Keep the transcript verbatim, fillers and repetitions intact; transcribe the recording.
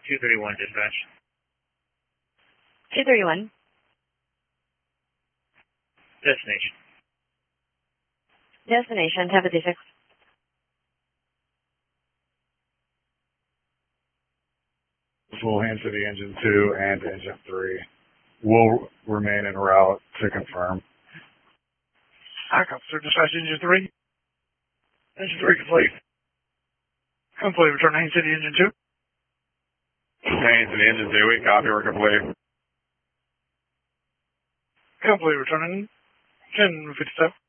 two thirty-one dispatch. two thirty-one. Destination. Destination, Tampa D six. Full hands to the engine two and engine three. Will remain en route to confirm. Backup, sir. Dispatch engine three. Engine three complete. Complete. Return hands to the engine two. Hands to the engine two. We copy. We're complete. Complete. Returning ten fifty-seven.